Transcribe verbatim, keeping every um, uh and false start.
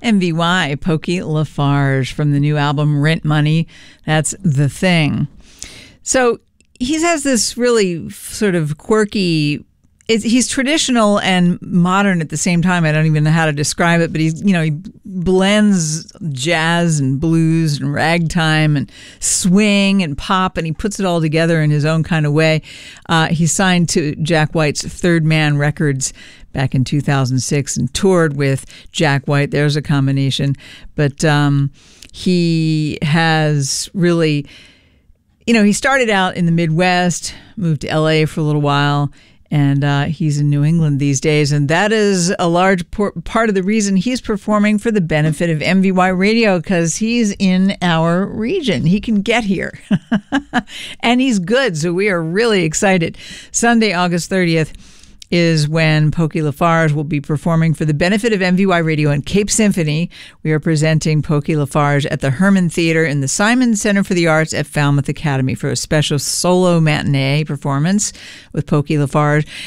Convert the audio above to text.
M V Y, Pokey LaFarge, from the new album Rent Money. That's The Thing. So he has this really sort of quirky, it's, he's traditional and modern at the same time. I don't even know how to describe it, but he's, you know, he blends jazz and blues and ragtime and swing and pop, and he puts it all together in his own kind of way. Uh, he signed to Jack White's Third Man Records back in two thousand six and toured with Jack White. There's a combination. But um, he has really, you know, he started out in the Midwest, moved to L A for a little while, and uh, he's in New England these days. And that is a large por- part of the reason he's performing for the benefit of M V Y Radio, because he's in our region. He can get here. And he's good, so we are really excited. Sunday, August thirtieth, is when Pokey LaFarge will be performing for the benefit of M V Y Radio and Cape Symphony. We are presenting Pokey LaFarge at the Herman Theater in the Simon Center for the Arts at Falmouth Academy for a special solo matinee performance with Pokey LaFarge.